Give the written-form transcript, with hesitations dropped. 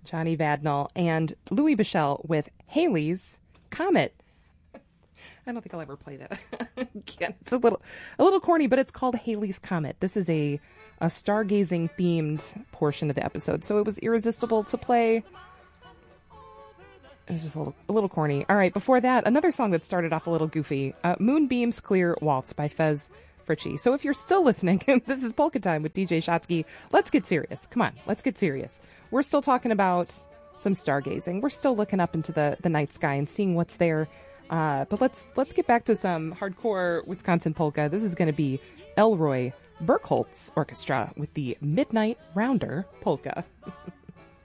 Johnny Vadnal, and Louis Bichelle with Halley's Comet. I don't think I'll ever play that again. It's a little corny, but it's called Halley's Comet. This is a stargazing themed portion of the episode, so it was irresistible to play. It was just a little corny. All right, before that, another song that started off a little goofy, Moonbeam's Clear Waltz by Fez Fritchie. So if you're still listening, this is Polka Time with DJ Shotsky. Let's get serious. Come on, let's get serious. We're still talking about some stargazing. We're still looking up into the night sky and seeing what's there. But let's get back to some hardcore Wisconsin polka. This is going to be Elroy Burkholtz Orchestra with the Midnight Rounder Polka.